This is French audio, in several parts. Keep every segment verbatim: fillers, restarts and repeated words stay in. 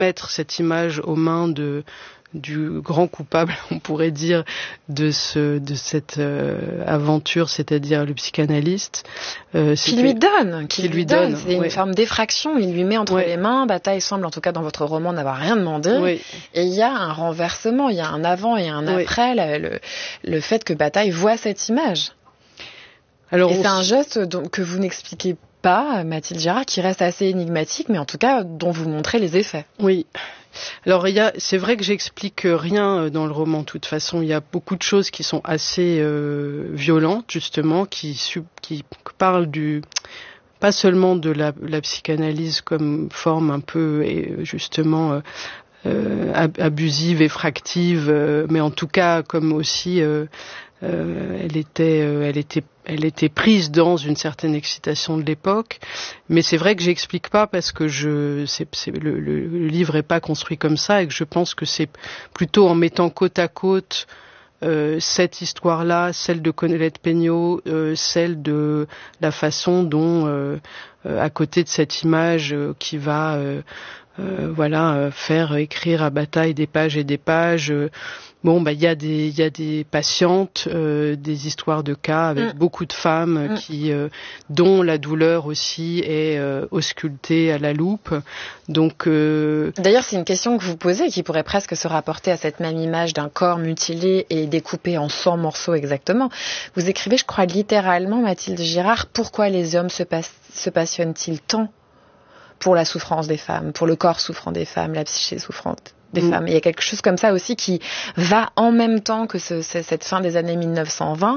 remettre cette image aux mains de du grand coupable, on pourrait dire, de ce de cette euh, aventure, c'est-à-dire le psychanalyste. Euh, qui lui donne, qui, qui lui lui donne. donne. C'est ouais. une forme d'effraction. Il lui met entre ouais. les mains. Bataille semble, en tout cas dans votre roman, n'avoir rien demandé. Oui. Et il y a un renversement, il y a un avant et un après. Oui. Le, le, le fait que Bataille voit cette image. Alors, et c'est s... un geste donc, que vous n'expliquez pas, Mathilde Girard, qui reste assez énigmatique, mais en tout cas dont vous montrez les effets. Oui. Alors, il y a, c'est vrai que j'explique rien dans le roman. De toute façon, il y a beaucoup de choses qui sont assez euh, violentes, justement, qui, qui parlent du, pas seulement de la, la psychanalyse comme forme un peu, justement, euh, euh, abusive, effractive, euh, mais en tout cas comme aussi, euh, euh, elle était, euh, elle était Elle était prise dans une certaine excitation de l'époque, mais c'est vrai que j'explique pas parce que je, c'est, c'est, le, le, le livre est pas construit comme ça et que je pense que c'est plutôt en mettant côte à côte euh, cette histoire-là, celle de Colette Penneau, euh, celle de la façon dont, euh, euh, à côté de cette image euh, qui va, euh, euh, voilà, euh, faire écrire à Bataille des pages et des pages. Euh, Bon, bah, il y a des, il y a des patientes, euh, des histoires de cas avec mmh. beaucoup de femmes mmh. qui, euh, dont la douleur aussi est euh, auscultée à la loupe. Donc, euh... d'ailleurs, c'est une question que vous posez qui pourrait presque se rapporter à cette même image d'un corps mutilé et découpé en cent morceaux exactement. Vous écrivez, je crois littéralement, Mathilde Girard, pourquoi les hommes se, pas- se passionnent-ils tant pour la souffrance des femmes, pour le corps souffrant des femmes, la psyché souffrante des mmh. femmes. Il y a quelque chose comme ça aussi qui va en même temps que ce, cette fin des années mille neuf cent vingt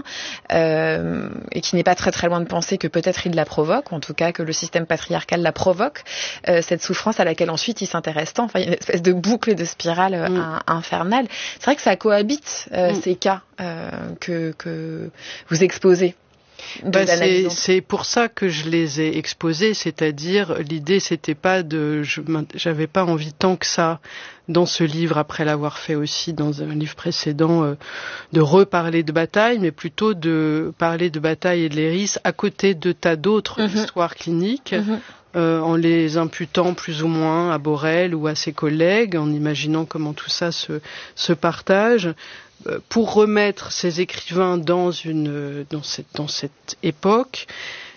euh, et qui n'est pas très très loin de penser que peut-être il la provoque, ou en tout cas que le système patriarcal la provoque, euh, cette souffrance à laquelle ensuite il s'intéresse tant. Enfin, il y a une espèce de boucle et de spirale mmh. un, infernale. C'est vrai que ça cohabite euh, mmh. ces cas euh, que, que vous exposez. Bah c'est, c'est pour ça que je les ai exposés, c'est-à-dire l'idée c'était pas de, je, j'avais pas envie tant que ça dans ce livre, après l'avoir fait aussi dans un livre précédent, euh, de reparler de Bataille, mais plutôt de parler de Bataille et de Léris à côté de tas d'autres mm-hmm. histoires cliniques. Mm-hmm. Euh, en les imputant plus ou moins à Borel ou à ses collègues, en imaginant comment tout ça se, se partage, euh, pour remettre ces écrivains dans une dans cette dans cette époque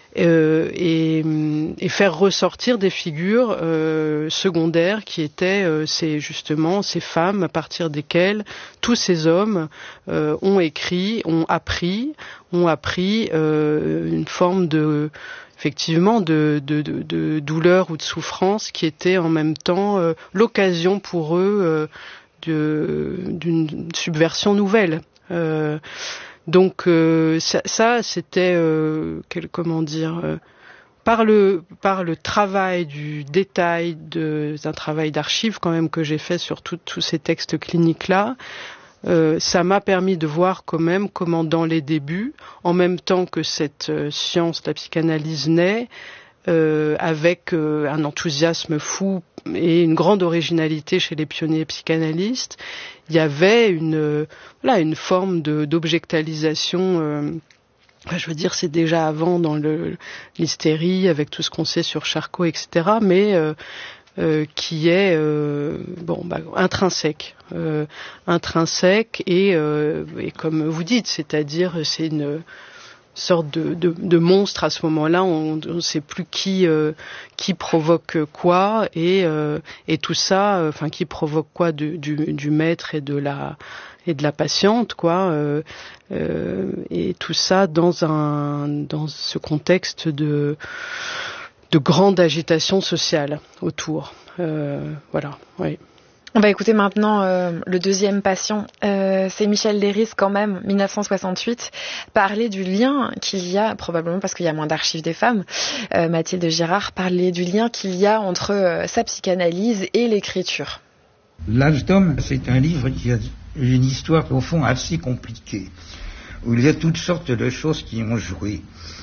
euh, et, et faire ressortir des figures euh, secondaires qui étaient euh, ces justement ces femmes à partir desquelles tous ces hommes euh, ont écrit, ont appris, ont appris euh, une forme de effectivement de, de, de, de douleur ou de souffrance qui était en même temps euh, l'occasion pour eux euh, de, d'une subversion nouvelle. Euh, donc euh, ça, ça c'était euh, quel, comment dire euh, par le par le travail du détail de, d'un travail d'archives quand même que j'ai fait sur tout, tous ces textes cliniques là. Euh, ça m'a permis de voir quand même comment dans les débuts, en même temps que cette euh, science, la psychanalyse naît, euh, avec euh, un enthousiasme fou et une grande originalité chez les pionniers psychanalystes, il y avait une, euh, voilà, une forme de, d'objectalisation. Euh, je veux dire, c'est déjà avant dans le, l'hystérie, avec tout ce qu'on sait sur Charcot, et cetera. Mais euh, Euh, qui est euh, bon bah, intrinsèque, euh, intrinsèque et, euh, et comme vous dites, c'est-à-dire c'est une sorte de, de, de monstre à ce moment-là. On ne sait plus qui euh, qui provoque quoi et euh, et tout ça, enfin euh, qui provoque quoi du, du, du maître et de la et de la patiente quoi. Euh, euh, et tout ça dans un dans ce contexte de de grande agitation sociale autour. Euh, voilà, oui. On va écouter maintenant euh, le deuxième patient. Euh, c'est Michel Léris quand même, dix-neuf cent soixante-huit, parler du lien qu'il y a, probablement parce qu'il y a moins d'archives des femmes, euh, Mathilde Girard, parler du lien qu'il y a entre euh, sa psychanalyse et l'écriture. L'âge d'homme, c'est un livre qui a une histoire au fond assez compliquée, où il y a toutes sortes de choses qui ont joué.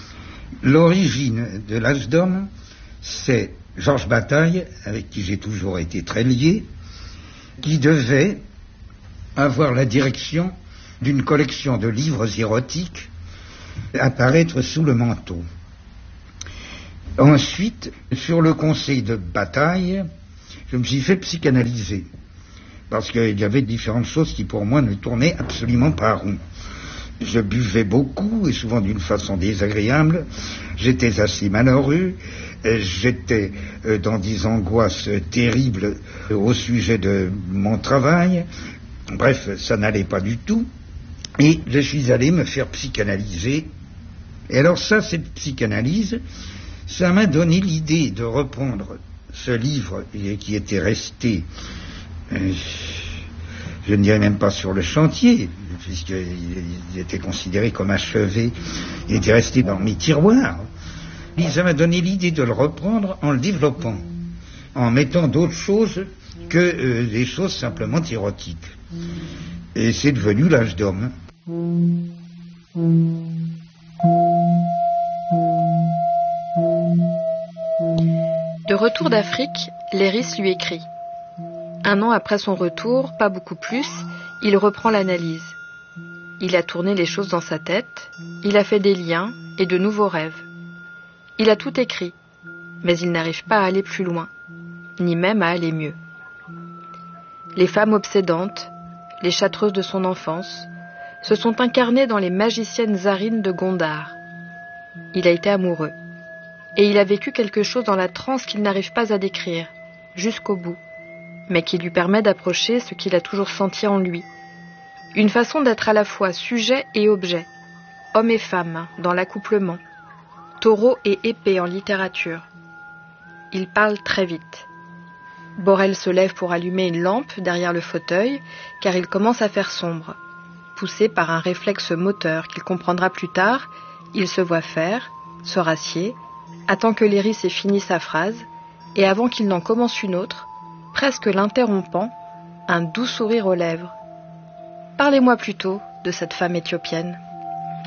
L'origine de l'âge d'homme, c'est Georges Bataille, avec qui j'ai toujours été très lié, qui devait avoir la direction d'une collection de livres érotiques à paraître sous le manteau. Ensuite, sur le conseil de Bataille, je me suis fait psychanalyser. Parce qu'il y avait différentes choses qui pour moi ne tournaient absolument pas rond. Je buvais beaucoup et souvent d'une façon désagréable. J'étais assez malheureux. J'étais dans des angoisses terribles au sujet de mon travail. Bref, ça n'allait pas du tout. Et je suis allé me faire psychanalyser. Et alors ça, cette psychanalyse, ça m'a donné l'idée de reprendre ce livre qui était resté, euh, je ne dirais même pas sur le chantier, puisqu'il était considéré comme achevé, il était resté dans mes tiroirs. Et ça m'a donné l'idée de le reprendre en le développant, en mettant d'autres choses que euh, des choses simplement érotiques. Et c'est devenu L'Âge d'Homme. De retour d'Afrique, Léris lui écrit. Un an après son retour, pas beaucoup plus, il reprend l'analyse. Il a tourné les choses dans sa tête, il a fait des liens et de nouveaux rêves. Il a tout écrit, mais il n'arrive pas à aller plus loin, ni même à aller mieux. Les femmes obsédantes, les châtreuses de son enfance, se sont incarnées dans les magiciennes zarines de Gondar. Il a été amoureux. Et il a vécu quelque chose dans la transe qu'il n'arrive pas à décrire, jusqu'au bout, mais qui lui permet d'approcher ce qu'il a toujours senti en lui. Une façon d'être à la fois sujet et objet, homme et femme dans l'accouplement, taureau et épée en littérature. Il parle très vite. Borel se lève pour allumer une lampe derrière le fauteuil, car il commence à faire sombre. Poussé par un réflexe moteur qu'il comprendra plus tard, il se voit faire, se rassied, attend que Léris ait fini sa phrase, et avant qu'il n'en commence une autre, presque l'interrompant, un doux sourire aux lèvres. « Parlez-moi plutôt de cette femme éthiopienne. »